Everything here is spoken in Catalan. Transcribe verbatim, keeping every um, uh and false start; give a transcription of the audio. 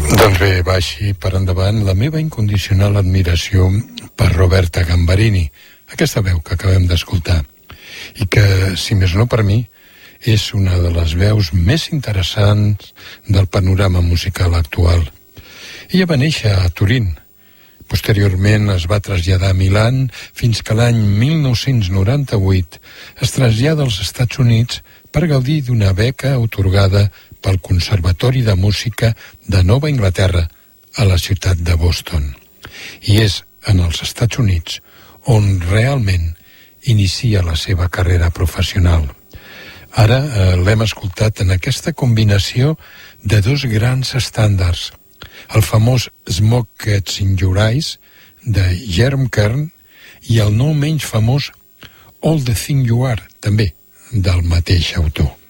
Doncs bé, va així per endavant la meva incondicional admiració per Roberta Gambarini, aquesta veu que acabem d'escoltar, i que, si més no per mi, és una de les veus més interessants del panorama musical actual. Ella va néixer a Turín. Posteriorment es va traslladar a Milan fins que l'any mil nou-cents noranta-vuit es trasllada als Estats Units per gaudir d'una beca atorgada pel Conservatori de Música de Nova Anglaterra a la ciutat de Boston. I és en els Estats Units on realment inicia la seva carrera professional. Ara eh, l'hem escoltat en aquesta combinació de dos grans estàndards, el famós Smoke Gets in Your Eyes de Jerome Kern i el no menys famós All the Thing You Are, també del mateix autor.